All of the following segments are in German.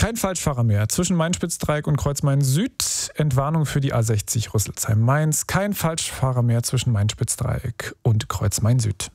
Kein Falschfahrer mehr. Zwischen Main-Spitz-Dreieck und Kreuz-Main-Süd. Entwarnung für die A60 Rüsselsheim-Mainz. Kein Falschfahrer mehr zwischen Main-Spitz-Dreieck und Kreuz-Main-Süd.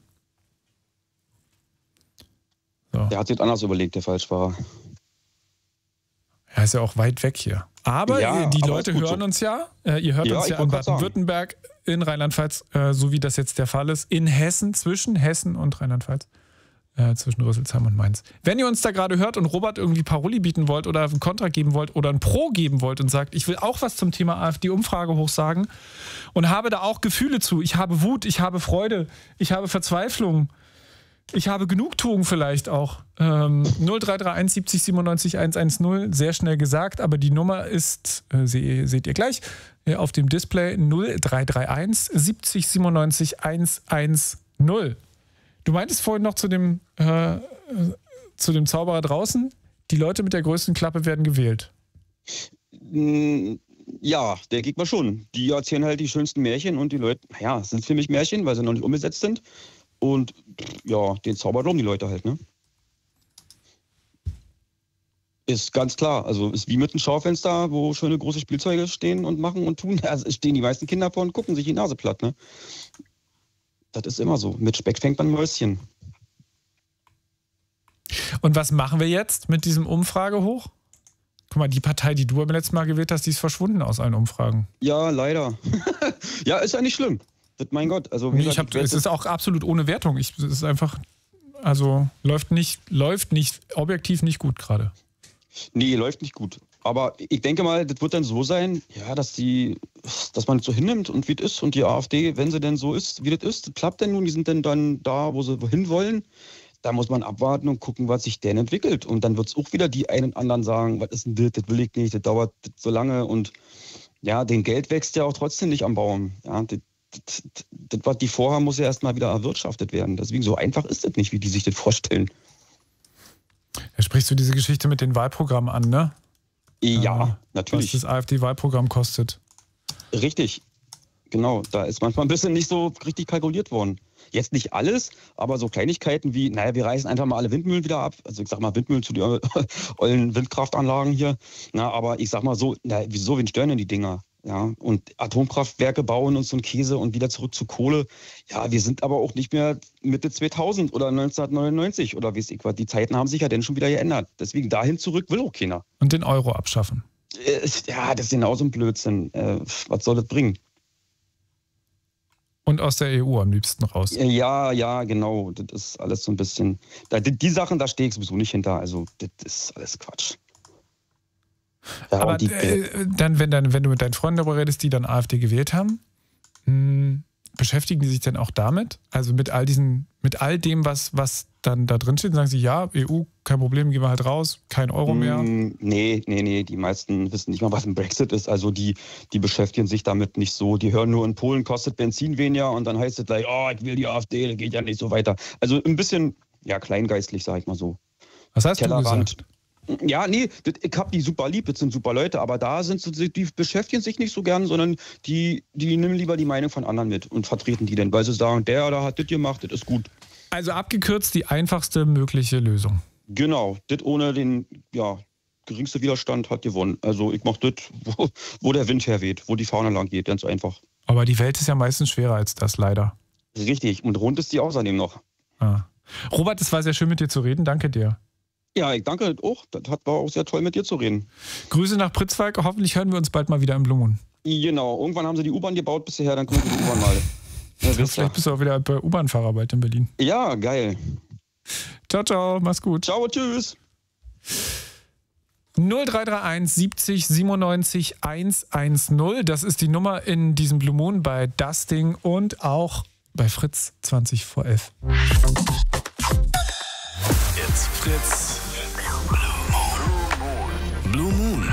So. Der hat sich anders überlegt, der Falschfahrer. Er ist ja auch weit weg hier. Aber ja, die aber Leute hören uns ja. Ihr hört uns ja in Baden-Württemberg, in Rheinland-Pfalz, so wie das jetzt der Fall ist. In Hessen, zwischen Hessen und Rheinland-Pfalz. Zwischen Rüsselsheim und Mainz. Wenn ihr uns da gerade hört und Robert irgendwie Paroli bieten wollt oder ein Kontra geben wollt oder ein Pro geben wollt und sagt, ich will auch was zum Thema AfD-Umfrage hochsagen und habe da auch Gefühle zu. Ich habe Wut, ich habe Freude, ich habe Verzweiflung, ich habe Genugtuung vielleicht auch. 0331 70 97 110, sehr schnell gesagt, aber die Nummer ist, seht ihr gleich, auf dem Display 0331 70 97 110. Du meintest vorhin noch zu dem Zauberer draußen, die Leute mit der größten Klappe werden gewählt. Ja, denke ich mal schon. Die erzählen halt die schönsten Märchen und die Leute, naja, es sind für mich Märchen, weil sie noch nicht umgesetzt sind. Und ja, den Zauber glauben die Leute halt, ne? Ist ganz klar. Also ist wie mit einem Schaufenster, wo schöne große Spielzeuge stehen und machen und tun. Also stehen die meisten Kinder vor und gucken sich die Nase platt, ne? Das ist immer so. Mit Speck fängt man Mäuschen. Und was machen wir jetzt mit diesem Umfrage hoch? Guck mal, die Partei, die du beim letzten Mal gewählt hast, die ist verschwunden aus allen Umfragen. Ja, leider. Ja, ist ja nicht schlimm. Das, mein Gott. Also, nee, es ist auch absolut ohne Wertung. Es ist einfach, also läuft nicht objektiv nicht gut gerade. Nee, läuft nicht gut. Aber ich denke mal, das wird dann so sein, ja, dass man es so hinnimmt und wie es ist. Und die AfD, wenn sie denn so ist, wie das ist, das klappt denn nun, die sind denn dann da, wo sie hin wollen. Da muss man abwarten und gucken, was sich denn entwickelt. Und dann wird es auch wieder die einen und anderen sagen, was ist denn das will ich nicht, das dauert so lange. Und ja, den Geld wächst ja auch trotzdem nicht am Baum. Ja, das, was die vorhaben, muss ja erstmal wieder erwirtschaftet werden. Deswegen so einfach ist das nicht, wie die sich das vorstellen. Da sprichst du diese Geschichte mit den Wahlprogrammen an, ne? Ja, natürlich. Was das AfD-Wahlprogramm kostet. Richtig, genau. Da ist manchmal ein bisschen nicht so richtig kalkuliert worden. Jetzt nicht alles, aber so Kleinigkeiten wie, naja, wir reißen einfach mal alle Windmühlen wieder ab. Also ich sag mal Windmühlen zu den ollen Windkraftanlagen hier. Na, aber ich sag mal so, na, wieso, wen stören denn die Dinger? Ja, und Atomkraftwerke bauen und so ein Käse und wieder zurück zu Kohle. Ja, wir sind aber auch nicht mehr Mitte 2000 oder 1999 oder weiß ich was. Die Zeiten haben sich ja dann schon wieder geändert. Deswegen dahin zurück will auch keiner. Und den Euro abschaffen. Ja, das ist genauso ein Blödsinn. Was soll das bringen? Und aus der EU am liebsten raus. Ja, genau. Das ist alles so ein bisschen... Die Sachen, da stehe ich sowieso nicht hinter. Also, das ist alles Quatsch. Ja, aber dann, wenn du mit deinen Freunden darüber redest, die dann AfD gewählt haben, beschäftigen die sich denn auch damit? Also mit all dem, was dann da drin steht, sagen sie, ja, EU, kein Problem, gehen wir halt raus, kein Euro mehr? Nee, die meisten wissen nicht mal, was ein Brexit ist. Also die beschäftigen sich damit nicht so. Die hören nur, in Polen kostet Benzin weniger und dann heißt es gleich, oh, ich will die AfD, das geht ja nicht so weiter. Also ein bisschen, ja, kleingeistlich, sag ich mal so. Was hast du gesagt? Ja, nee, ich hab die super lieb, das sind super Leute, aber da die beschäftigen sich nicht so gern, sondern die nehmen lieber die Meinung von anderen mit und vertreten die denn, weil sie sagen, der oder hat das gemacht, das ist gut. Also abgekürzt die einfachste mögliche Lösung. Genau, das ohne den, geringste Widerstand hat gewonnen. Also ich mach das, wo der Wind herweht, wo die Fahne lang geht, ganz einfach. Aber die Welt ist ja meistens schwerer als das, leider. Richtig, und rund ist die außerdem noch. Robert, es war sehr schön mit dir zu reden, danke dir. Ja, ich danke auch. Das war auch sehr toll, mit dir zu reden. Grüße nach Pritzwalk. Hoffentlich hören wir uns bald mal wieder im Blue Moon. Genau. Irgendwann haben sie die U-Bahn gebaut bis hierher, dann kommt die U-Bahn mal. Ja, vielleicht bist du auch wieder bei U-Bahn-Fahrarbeit in Berlin. Ja, geil. Ciao, mach's gut. Ciao, tschüss. 0331 70 97 110. Das ist die Nummer in diesem Blue Moon bei Dusting und auch bei Fritz 20 vor 11. Jetzt Fritz. Blue Moon.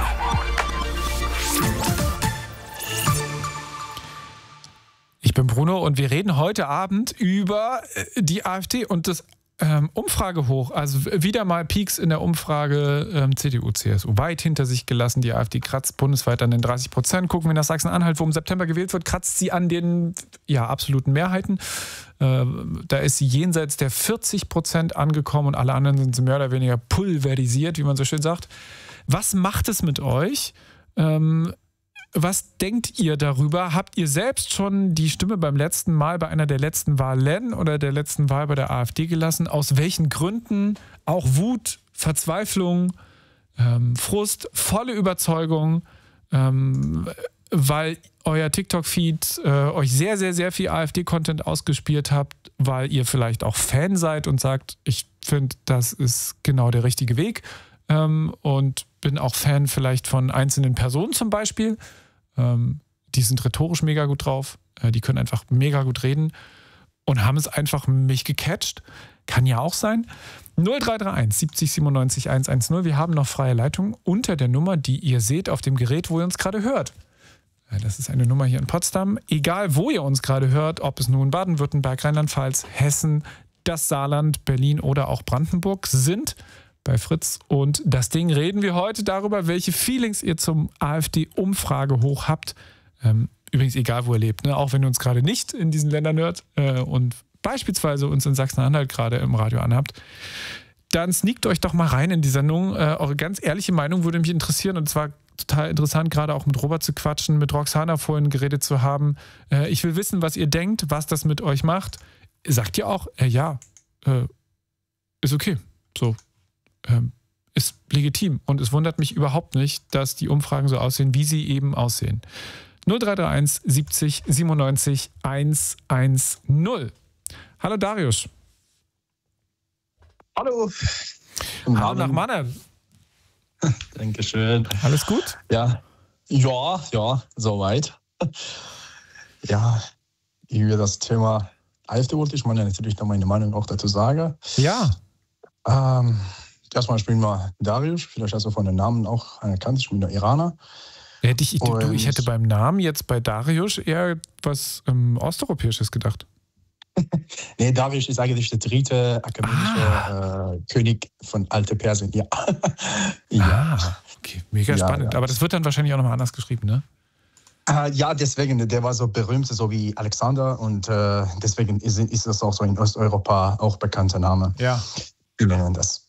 Ich bin Bruno und wir reden heute Abend über die AfD und das Umfragehoch. Also wieder mal Peaks in der Umfrage CDU, CSU weit hinter sich gelassen. Die AfD kratzt bundesweit an den 30%. Gucken wir nach Sachsen-Anhalt, wo im September gewählt wird, kratzt sie an den absoluten Mehrheiten. Da ist sie jenseits der 40% angekommen und alle anderen sind mehr oder weniger pulverisiert, wie man so schön sagt. Was macht es mit euch? Was denkt ihr darüber? Habt ihr selbst schon die Stimme beim letzten Mal bei einer der letzten Wahlen oder der letzten Wahl bei der AfD gelassen? Aus welchen Gründen? Auch Wut, Verzweiflung, Frust, volle Überzeugung, weil euer TikTok-Feed euch sehr, sehr, sehr viel AfD-Content ausgespielt habt, weil ihr vielleicht auch Fan seid und sagt, ich finde, das ist genau der richtige Weg, und bin auch Fan vielleicht von einzelnen Personen zum Beispiel. Die sind rhetorisch mega gut drauf, die können einfach mega gut reden und haben es einfach mich gecatcht. Kann ja auch sein. 0331 70 97 110. Wir haben noch freie Leitung unter der Nummer, die ihr seht auf dem Gerät, wo ihr uns gerade hört. Das ist eine Nummer hier in Potsdam. Egal, wo ihr uns gerade hört, ob es nun Baden-Württemberg, Rheinland-Pfalz, Hessen, das Saarland, Berlin oder auch Brandenburg sind, bei Fritz und das Ding reden wir heute darüber, welche Feelings ihr zum AfD-Umfrage hoch habt. Übrigens egal, wo ihr lebt, ne? Auch wenn ihr uns gerade nicht in diesen Ländern hört und beispielsweise uns in Sachsen-Anhalt gerade im Radio anhabt, dann sneakt euch doch mal rein in die Sendung. Eure ganz ehrliche Meinung würde mich interessieren, und zwar total interessant, gerade auch mit Robert zu quatschen, mit Roxana vorhin geredet zu haben. Ich will wissen, was ihr denkt, was das mit euch macht. Sagt ihr auch, ist okay, so. Ist legitim, und es wundert mich überhaupt nicht, dass die Umfragen so aussehen, wie sie eben aussehen. 0331 70 97 110. Hallo Darius. Hallo. Hallo nach Mannheim. Dankeschön. Alles gut? Ja, soweit. Ja, über das Thema AfD wollte ich natürlich noch meine Meinung auch dazu sagen. Ja. Erstmal spielen wir Darius, vielleicht hast du von den Namen auch erkannt, ich bin der Iraner. Ich hätte beim Namen jetzt bei Darius eher was Osteuropäisches gedacht. Nee, Darius ist eigentlich der dritte akademische König von Alte Persien. Ja. Okay, mega spannend. Ja. Aber das wird dann wahrscheinlich auch nochmal anders geschrieben, ne? Ja, deswegen, der war so berühmt, so wie Alexander, und deswegen ist das auch so in Osteuropa auch bekannter Name. Ja. Wir nennen das.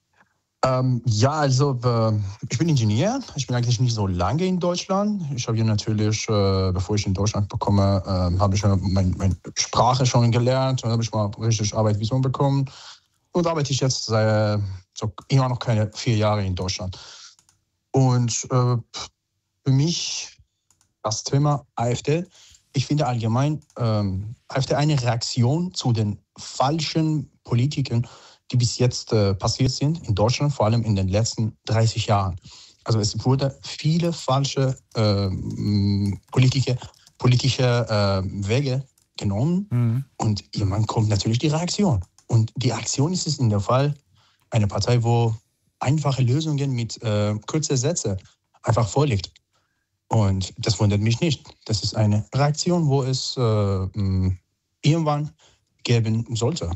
Ich bin Ingenieur. Ich bin eigentlich nicht so lange in Deutschland. Ich habe hier natürlich, bevor ich in Deutschland bekomme, habe ich meine Sprache schon gelernt und habe ich mal richtig Arbeitsvisum bekommen. Und arbeite ich jetzt seit immer noch keine 4 Jahre in Deutschland. Und für mich das Thema AfD, ich finde allgemein AfD eine Reaktion zu den falschen Politikern, die bis jetzt passiert sind in Deutschland, vor allem in den letzten 30 Jahren. Also es wurde viele falsche politische Wege genommen, und irgendwann kommt natürlich die Reaktion. Und die Aktion ist es in der Fall eine Partei, wo einfache Lösungen mit kurzen Sätzen einfach vorliegt. Und das wundert mich nicht. Das ist eine Reaktion, wo es irgendwann geben sollte.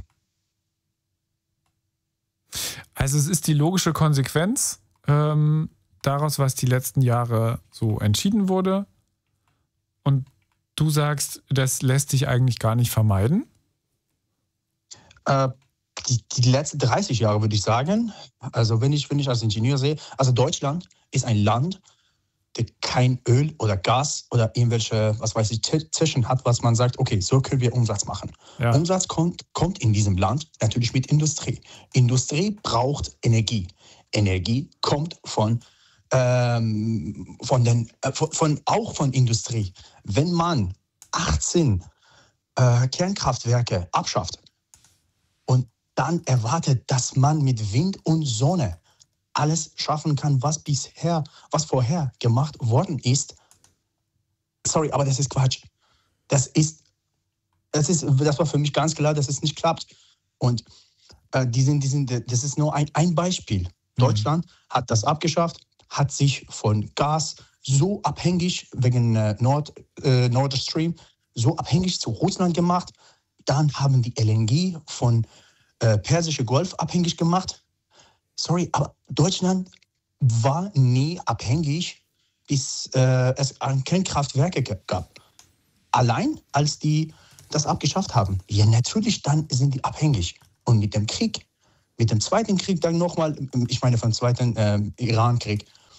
Also es ist die logische Konsequenz daraus, was die letzten Jahre so entschieden wurde. Und du sagst, das lässt sich eigentlich gar nicht vermeiden? Die letzten 30 Jahre würde ich sagen. Also wenn ich als Ingenieur sehe, also Deutschland ist ein Land, der kein Öl oder Gas oder irgendwelche, Zwischen hat, was man sagt, okay, so können wir Umsatz machen. Ja. Umsatz kommt in diesem Land natürlich mit Industrie. Industrie braucht Energie. Energie kommt auch von Industrie. Wenn man 18 Kernkraftwerke abschafft und dann erwartet, dass man mit Wind und Sonne alles schaffen kann, was vorher gemacht worden ist. Sorry, aber das ist Quatsch. Das war für mich ganz klar, dass es nicht klappt. Und das ist nur ein Beispiel. Deutschland hat das abgeschafft, hat sich von Gas so abhängig, wegen Nord Stream, so abhängig zu Russland gemacht. Dann haben die LNG von Persische Golf abhängig gemacht. Sorry, aber Deutschland war nie abhängig, bis es Kernkraftwerke gab. Allein, als die das abgeschafft haben. Ja, natürlich, dann sind die abhängig. Und mit dem Zweiten Krieg dann nochmal, ich meine vom Zweiten Iran-Krieg,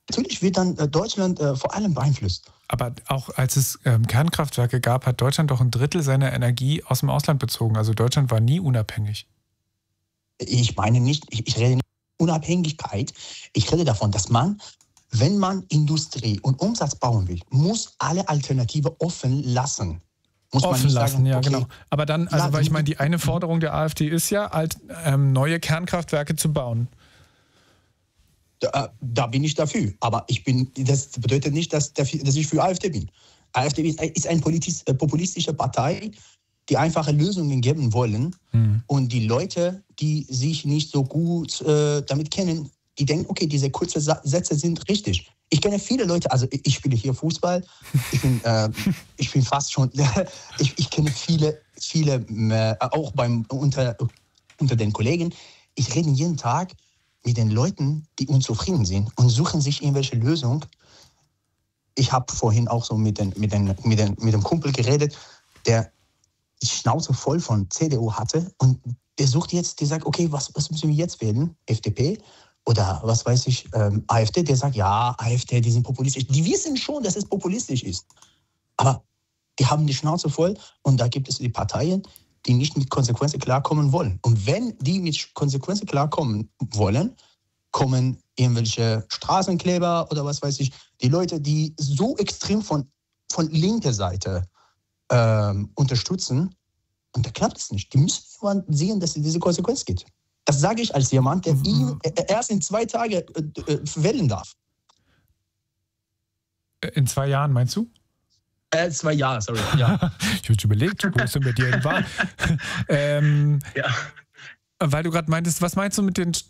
natürlich wird dann Deutschland vor allem beeinflusst. Aber auch als es Kernkraftwerke gab, hat Deutschland doch 1/3 seiner Energie aus dem Ausland bezogen. Also Deutschland war nie unabhängig. Ich meine nicht, ich rede nicht von Unabhängigkeit. Ich rede davon, dass man, wenn man Industrie und Umsatz bauen will, muss alle Alternative offen lassen. Muss man nicht lassen, sagen, ja, okay, genau. Aber dann, also, weil ich meine, die eine Forderung der AfD ist ja, neue Kernkraftwerke zu bauen. Da bin ich dafür. Aber das bedeutet nicht, dass ich für AfD bin. AfD ist eine populistische Partei, die einfache Lösungen geben wollen. Und die Leute, die sich nicht so gut damit kennen, die denken, okay, diese kurzen Sätze sind richtig. Ich kenne viele Leute, also ich spiele hier Fußball, ich bin fast schon, ich kenne viele, auch unter den Kollegen. Ich rede jeden Tag mit den Leuten, die unzufrieden sind und suchen sich irgendwelche Lösungen. Ich habe vorhin auch so mit dem Kumpel geredet, der die Schnauze voll von CDU hatte und der sagt, okay, was müssen wir jetzt wählen? FDP? Oder was weiß ich, AfD, der sagt, ja, AfD, die sind populistisch. Die wissen schon, dass es populistisch ist. Aber die haben die Schnauze voll und da gibt es die Parteien, die nicht mit Konsequenzen klarkommen wollen. Und wenn die mit Konsequenzen klarkommen wollen, kommen irgendwelche Straßenkleber oder was weiß ich, die Leute, die so extrem von linker Seite unterstützen, und da klappt es nicht. Die müssen sehen, dass es diese Konsequenz gibt. Das sage ich als jemand, der ihn erst in 2 Tagen wählen darf. In 2 Jahren, meinst du? 2 Jahre, sorry. Ja. Ich habe schon überlegt, wo ist denn bei dir war? Ja. Weil du gerade meintest, was meinst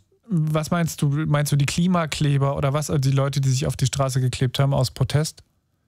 du? Meinst du die Klimakleber oder was? Also die Leute, die sich auf die Straße geklebt haben aus Protest?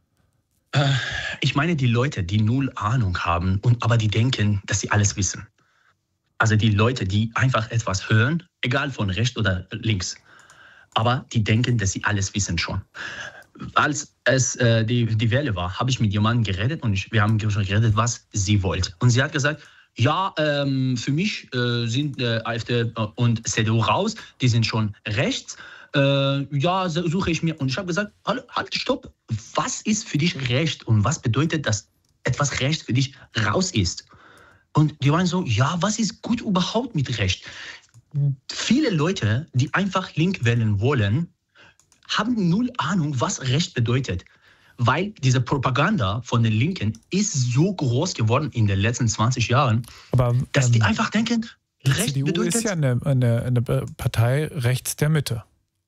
Ich meine die Leute, die null Ahnung haben, aber die denken, dass sie alles wissen. Also die Leute, die einfach etwas hören, egal von rechts oder links, aber die denken, dass sie alles wissen schon. Als es die Welle war, habe ich mit jemandem geredet und wir haben geredet, was sie wollte. Und sie hat gesagt, ja, für mich sind AfD und CDU raus, die sind schon rechts. Ja, suche ich mir. Und ich habe gesagt, halt, stopp, was ist für dich recht und was bedeutet, dass etwas recht für dich raus ist? Und die waren so, ja, was ist gut überhaupt mit Recht? Viele Leute, die einfach link wählen wollen, haben null Ahnung, was Recht bedeutet. Weil diese Propaganda von den Linken ist so groß geworden in den letzten 20 Jahren, dass die einfach denken, Recht CDU bedeutet... ist ja eine Partei rechts der Mitte.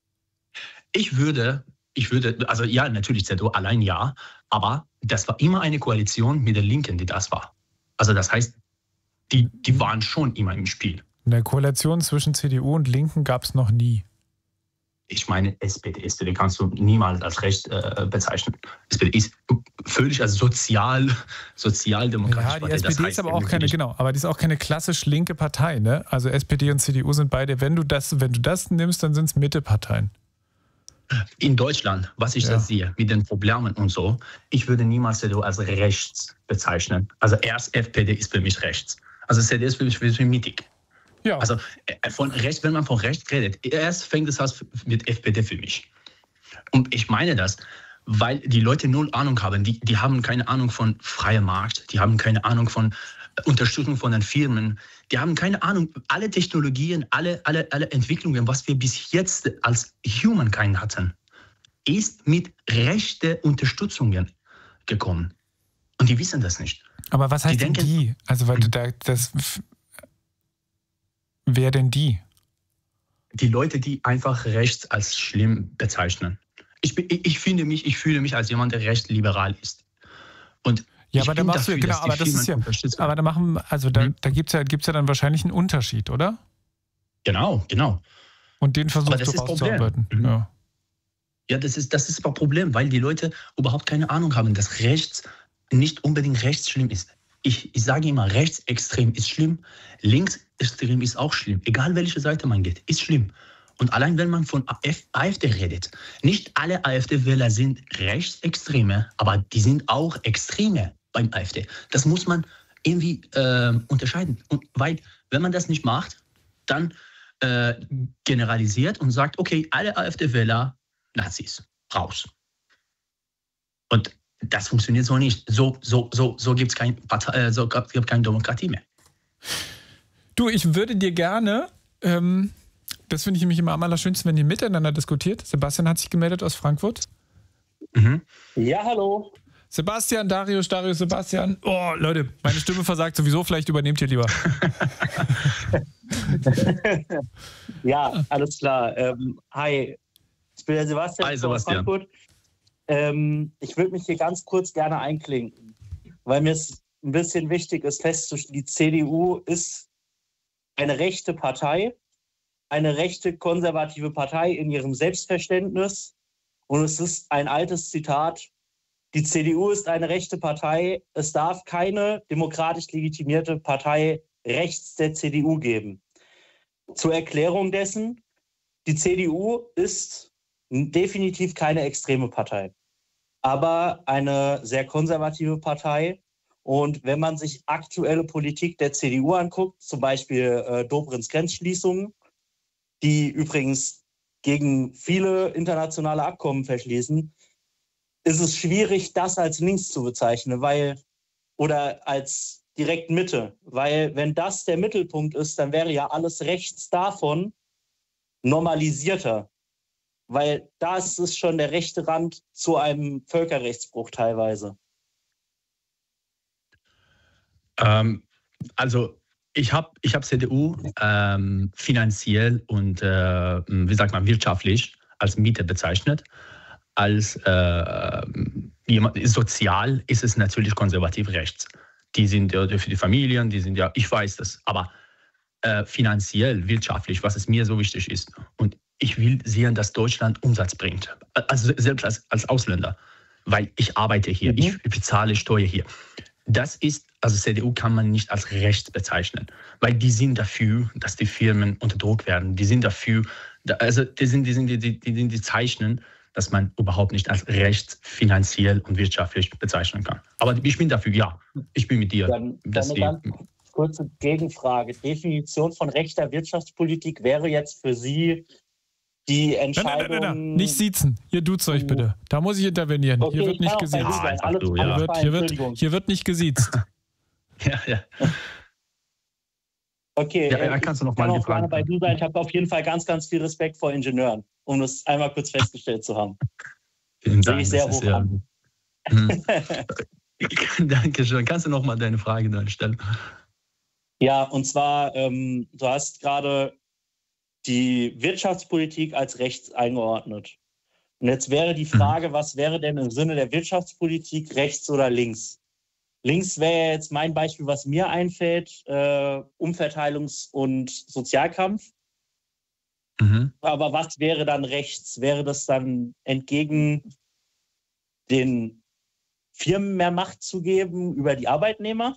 Ich würde, also ja, natürlich CDU allein ja, aber das war immer eine Koalition mit den Linken, die das war. Also das heißt, die waren schon immer im Spiel. Eine Koalition zwischen CDU und Linken gab es noch nie. Ich meine, SPD kannst du niemals als rechts bezeichnen. SPD ist völlig als sozialdemokratische Partei. Ja, die SPD ist aber auch keine, aber die ist auch keine klassisch linke Partei, ne? Also SPD und CDU sind beide, wenn du das nimmst, dann sind es Mitteparteien. In Deutschland, was ich da sehe, mit den Problemen und so, ich würde niemals CDU als rechts bezeichnen. Also erst FPD ist für mich rechts. Also CDU ist für mich mittig. Ja. Also von rechts, wenn man von rechts redet, erst fängt es an mit FPD für mich. Und ich meine das, weil die Leute null Ahnung haben. Die haben keine Ahnung von freiem Markt, die haben keine Ahnung von Unterstützung von den Firmen, die haben keine Ahnung, alle Technologien, alle Entwicklungen, was wir bis jetzt als Humankind hatten, ist mit rechten Unterstützungen gekommen. Und die wissen das nicht. Aber was heißt denn die? Also weil wer denn die? Die Leute, die einfach rechts als schlimm bezeichnen. Ich fühle mich als jemand, der recht liberal ist. Und ja, aber da machst du, genau, aber das ist ja, aber da gibt's ja dann wahrscheinlich einen Unterschied, oder? Genau. Und den versuchst du rauszuarbeiten. Ja, das ist das Problem, weil die Leute überhaupt keine Ahnung haben, dass rechts nicht unbedingt rechts schlimm ist. Ich sage immer, rechtsextrem ist schlimm, linksextrem ist auch schlimm. Egal welche Seite man geht, ist schlimm. Und allein wenn man von AfD redet, nicht alle AfD-Wähler sind Rechtsextreme, aber die sind auch Extreme beim AfD. Das muss man irgendwie unterscheiden. Und weil, wenn man das nicht macht, dann generalisiert und sagt, okay, alle AfD-Wähler Nazis. raus. Und das funktioniert so nicht. So gibt es keine Demokratie mehr. Du, ich würde dir gerne, das finde ich nämlich immer am allerschönsten, wenn ihr miteinander diskutiert. Sebastian hat sich gemeldet aus Frankfurt. Mhm. Ja, hallo. Sebastian, Darius, Sebastian. Oh, Leute, meine Stimme versagt sowieso, vielleicht übernehmt ihr lieber. Ja, alles klar. Hi, ich bin der Sebastian aus Frankfurt. Ich würde mich hier ganz kurz gerne einklinken, weil mir es ein bisschen wichtig ist, festzustellen, die CDU ist eine rechte Partei, eine rechte konservative Partei in ihrem Selbstverständnis. Und es ist ein altes Zitat: Die CDU ist eine rechte Partei. Es darf keine demokratisch legitimierte Partei rechts der CDU geben. Zur Erklärung dessen: Die CDU ist definitiv keine extreme Partei, aber eine sehr konservative Partei. Und wenn man sich aktuelle Politik der CDU anguckt, zum Beispiel Dobrins Grenzschließungen, die übrigens gegen viele internationale Abkommen verschließen, ist es schwierig, das als links zu bezeichnen, oder als direkt Mitte. Weil wenn das der Mittelpunkt ist, dann wäre ja alles rechts davon normalisierter. Weil da ist es schon der rechte Rand zu einem Völkerrechtsbruch teilweise. Also ich hab CDU finanziell und wirtschaftlich als Mitte bezeichnet. Als sozial ist es natürlich konservativ rechts. Die sind ja für die Familien, die sind ja, ich weiß das, aber finanziell, wirtschaftlich, was es mir so wichtig ist. Und ich will sehen, dass Deutschland Umsatz bringt. Also selbst als Ausländer, weil ich arbeite hier, ich bezahle Steuer hier. Das ist, also CDU kann man nicht als rechts bezeichnen, weil die sind dafür, dass die Firmen unter Druck werden. Die sind dafür, also die zeichnen, dass man überhaupt nicht als rechts finanziell und wirtschaftlich bezeichnen kann. Aber ich bin dafür, ja, ich bin mit dir. Dann eine ganz kurze Gegenfrage. Definition von rechter Wirtschaftspolitik wäre jetzt für Sie die Entscheidung... Nein. Nicht siezen. Ihr duzt euch bitte. Da muss ich intervenieren. Okay, hier wird nicht gesiezt. Hier wird nicht gesiezt. Ja. Okay, ja, kannst du noch mal die Frage bei du sein. Ich habe auf jeden Fall ganz, ganz viel Respekt vor Ingenieuren, um das einmal kurz festgestellt zu haben. Sehe ich sehr hoch an. Dankeschön. Kannst du noch mal deine Frage dann stellen? Ja, und zwar, du hast gerade die Wirtschaftspolitik als rechts eingeordnet. Und jetzt wäre die Frage, was wäre denn im Sinne der Wirtschaftspolitik rechts oder links? Links wäre jetzt mein Beispiel, was mir einfällt, Umverteilungs- und Sozialkampf. Aber was wäre dann rechts? Wäre das dann entgegen den Firmen mehr Macht zu geben über die Arbeitnehmer?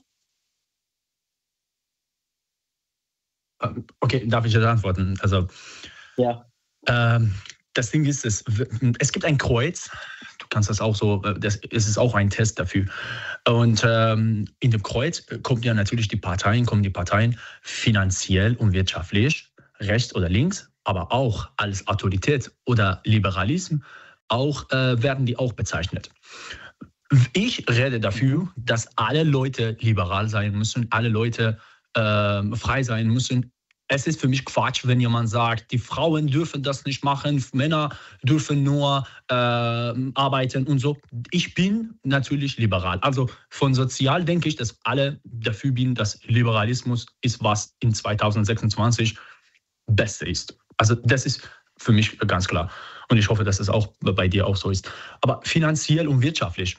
Okay, darf ich das antworten? Also, ja. Das Ding ist, es gibt ein Kreuz. Du kannst das auch so, es ist auch ein Test dafür. Und in dem Kreuz kommen natürlich die Parteien finanziell und wirtschaftlich, rechts oder links, aber auch als Autorität oder Liberalismus werden die auch bezeichnet. Ich rede dafür, dass alle Leute liberal sein müssen, alle Leute frei sein müssen. Es ist für mich Quatsch, wenn jemand sagt, die Frauen dürfen das nicht machen, Männer dürfen nur arbeiten und so. Ich bin natürlich liberal. Also von sozial denke ich, dass alle dafür bin, dass Liberalismus ist, was in 2026 Beste ist. Also das ist für mich ganz klar. Und ich hoffe, dass es auch bei dir auch so ist. Aber finanziell und wirtschaftlich,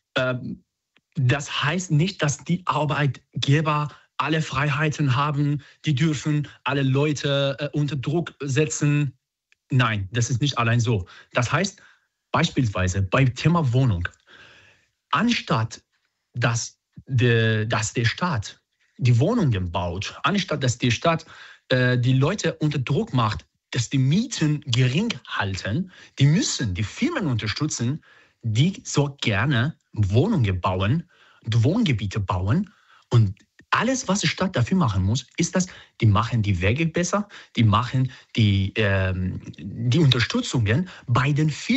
das heißt nicht, dass die Arbeitgeber alle Freiheiten haben, die dürfen alle Leute unter Druck setzen. Nein, das ist nicht allein so. Das heißt, beispielsweise beim Thema Wohnung, anstatt dass der Staat die Wohnungen baut, anstatt dass der Staat die Leute unter Druck macht, dass die Mieten gering halten, die müssen die Firmen unterstützen, die so gerne Wohnungen bauen, Wohngebiete bauen. Und alles, was die Stadt dafür machen muss, ist, dass die machen die Wege besser, die machen die Unterstützungen bei den Firmen.